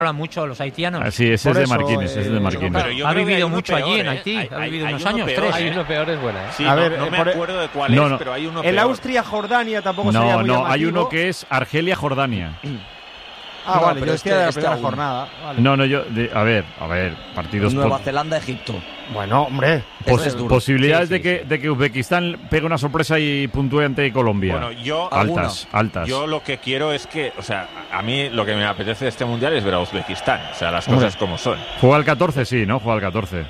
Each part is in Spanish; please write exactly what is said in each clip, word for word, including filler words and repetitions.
mucho los haitianos. Ah, sí, ese Por es de eso, Marquines, eh, ese es de Marquines. Pero ha vivido mucho allí, en Haití. Hay, ha vivido hay unos uno años, peor, tres. ¿eh? Hay uno peor, es buena, ¿eh? Sí, A no, ver, no eh, me por- acuerdo de cuál No, es, no. pero hay uno El peor. Austria-Jordania tampoco sería No, muy no, llamativo. hay uno que es Argelia-Jordania. Ah, No, vale, pero yo este- decía de la este primera aún. jornada. Vale. No, no, yo... de- a ver, a ver, partidos... Nueva po- Zelanda, Egipto. Bueno, hombre. Este pos- es duro. posibilidades Sí, sí, de, que, de que Uzbekistán pegue una sorpresa y puntúe ante Colombia. Bueno, yo, altas, altas. yo lo que quiero es que, o sea, a mí lo que me apetece de este mundial es ver a Uzbekistán. O sea, las Hombre. cosas como son. Juega el catorce, sí, ¿no? Juega el catorce.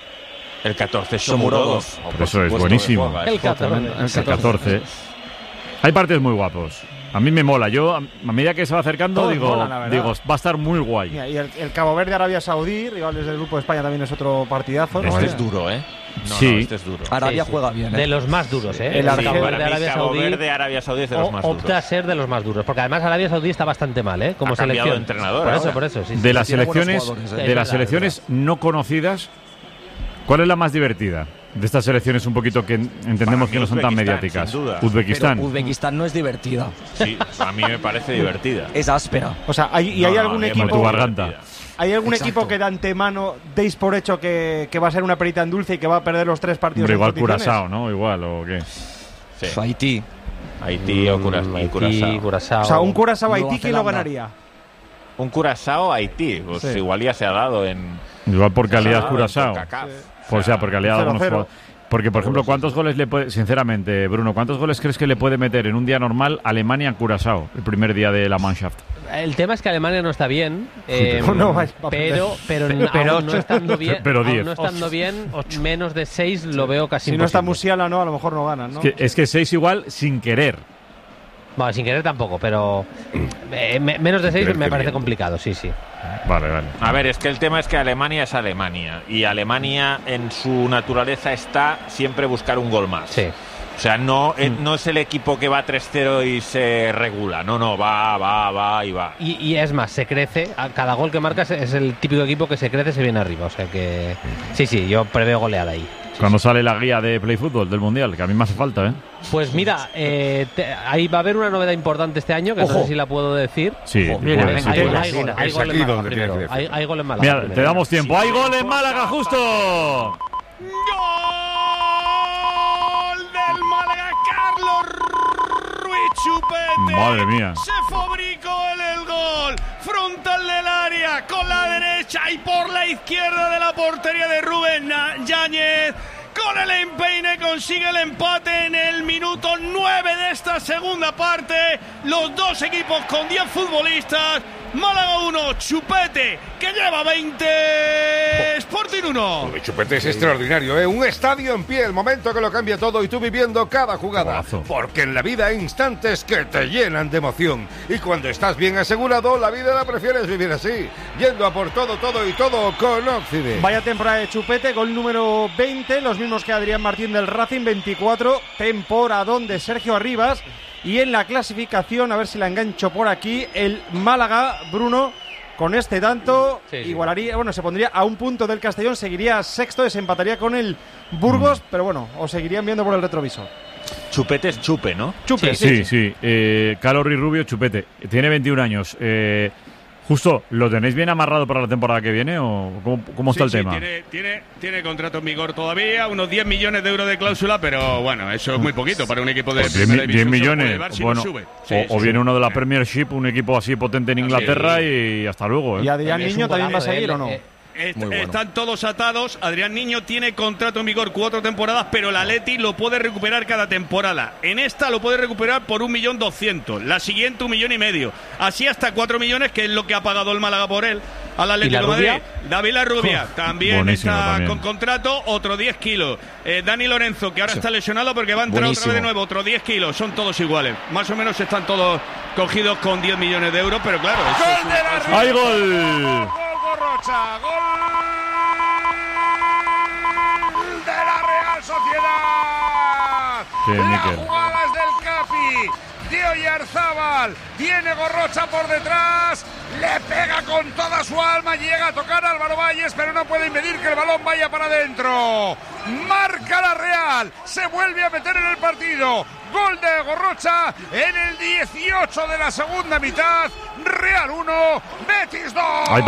El catorce Shomurodov. Shomurodov. Por eso es buenísimo. El catorce. El catorce. Hay partidos muy guapos. A mí me mola. Yo, a a medida que se va acercando, Todos digo, molan, la verdad. digo, va a estar muy guay. Mira, y el, el Cabo Verde-Arabia Saudí, rivales del grupo de España, también es otro partidazo. ¿no? Este Eh, es duro, ¿eh? No, Sí. no, este es duro. Arabia Sí, sí. juega bien, ¿eh? De los más duros, ¿eh? El El Sí, Argelia- Cabo para Verde, mí, Arabia Cabo Saudí Verde, Arabia Saudí es de los o- más opta duros. a ser de los más duros, porque además Arabia Saudí está bastante mal, ¿eh? Como Ha cambiado selección. de entrenador Por eso, ahora. por eso, sí, sí. De las tiene buenos selecciones, jugadores, ¿eh? de Es las verdad, selecciones no conocidas, ¿cuál es la más divertida? De estas selecciones un poquito que entendemos Para que mí no son tan Uzbekistán, mediáticas. sin duda. Uzbekistán. Pero Uzbekistán no es divertida. Sí, a mí me parece divertida. Es áspera. O sea, hay, ¿y No, hay no, algún a mí me Como equipo tu parece garganta. divertida. hay algún Exacto. equipo que de antemano deis por hecho que, que va a ser una perita en dulce y que va a perder los tres partidos Hombre, en igual competiciones? Curazao, ¿no? Igual, ¿o qué? Sí. Haití. Haití o Cura- y Haití, Curazao. Curazao. O sea, un Curazao Nueva Haití, ¿quién lo Zelanda. ganaría? Un Curazao Haití. Pues Sí. igual ya se ha dado en. Igual por calidad se ha dado en Curazao. CONCACAF. Pues ya, por calidad de cero algunos cero. jugadores. Porque, por ejemplo, ¿cuántos goles le puede, sinceramente, Bruno, cuántos goles crees que le puede meter en un día normal Alemania a Curazao, el primer día de la Mannschaft? El tema es que Alemania no está bien, eh, No, no, vais a pero, pero, Pero aún no ocho. estando bien, Pero aún diez. no estando bien, menos de seis lo veo casi Si no está imposible. Musiala, no, a lo mejor no ganan, ¿no? Es que, es que seis igual sin querer. Bueno, sin querer tampoco, pero eh, me- menos de seis Creer me que parece bien. complicado, sí, sí. Vale, vale. A ver, es que el tema es que Alemania es Alemania. Y Alemania en su naturaleza está siempre buscar un gol más. Sí. O sea, no, eh, no es el equipo que va tres cero y se regula. No, no, va, va, va y va. Y, y es más, se crece, a cada gol que marcas es el típico equipo que se crece, se viene arriba, o sea que sí, sí, yo preveo goleada ahí. Cuando sale la guía de Play Fútbol del Mundial, que a mí me hace falta, ¿eh? Pues mira, eh, te- ahí va a haber una novedad importante este año, que no Ojo. sé si la puedo decir. Sí, Ojo, puede, mira, sí, hay, puede. hay gol, hay Es gol en aquí Málaga donde tiene primero. que Hay, hay gol en Málaga. Mira, primero. te damos tiempo. ¡Hay gol en Málaga, justo! ¡Gol del Málaga! Carlos Ruiz Chupete. Madre mía. Se fabricó el, el gol. Frontal del área, con la derecha y por la izquierda de la portería de Rubén Na- Yáñez. Con el empeine consigue el empate en el minuto nueve de esta segunda parte. Los dos equipos con diez futbolistas. Málaga uno, Chupete, que lleva veinte. Sporting uno. Lo de Chupete es extraordinario, ¿eh? Un estadio en pie, el momento que lo cambia todo y tú viviendo cada jugada. Golazo. Porque en la vida hay instantes que te llenan de emoción. Y cuando estás bien asegurado, la vida la prefieres vivir así. Yendo a por todo, todo y todo con Occident. Vaya temporada de Chupete, gol número veinte, los mismos que Adrián Martín del Racing, veinticuatro, temporadón de Sergio Arribas. Y en la clasificación, a ver si la engancho por aquí, el Málaga, Bruno, con este tanto, Sí, sí. igualaría, bueno, se pondría a un punto del Castellón, seguiría sexto, desempataría con el Burgos, pero bueno, os seguirían viendo por el retrovisor. Chupete es chupe, ¿no? Chupe, Sí, sí. Eh, Calorri Rubio, Chupete. Tiene veintiún años. Eh, justo, ¿lo tenéis bien amarrado para la temporada que viene o cómo, cómo está Sí, el sí, tema? Tiene, tiene, tiene contrato en vigor todavía, unos diez millones de euros de cláusula, pero bueno, eso es muy poquito para un equipo de Pues diez, primera mi- diez división, solo puede millones. llevar si no Bueno, sube. Sí, o, sí, o sí. viene uno de la Premiership, un equipo así potente en Inglaterra y hasta luego. ¿eh? ¿Y Adrián Es un Niño también va a golazo, seguir eh, o no? eh, Est- Muy bueno. Están todos atados. Adrián Niño tiene contrato en vigor cuatro temporadas, pero el Atleti lo puede recuperar cada temporada. En esta lo puede recuperar por un millón doscientos. La siguiente un millón y medio. Así hasta cuatro millones, que es lo que ha pagado el Málaga por él al Atlético de Madrid. David La Rubia también buenísimo está también. con contrato, otro diez kilos. Eh, Dani Lorenzo, que ahora está lesionado porque va a entrar Buenísimo. otra vez de nuevo, otro diez kilos. Son todos iguales. Más o menos están todos cogidos con diez millones de euros, pero claro. eso es una cosa- ¡Hay gol! Gol Gorrocha, gol de la Real Sociedad. Sí, la Mikel. jugada es del Capi, de Oyarzábal, viene Gorrocha por detrás, le pega con toda su alma, llega a tocar a Álvaro Valles, pero no puede impedir que el balón vaya para adentro. Marca la Real, se vuelve a meter en el partido. Gol de Gorrocha en el dieciocho de la segunda mitad. Real uno, Betis dos.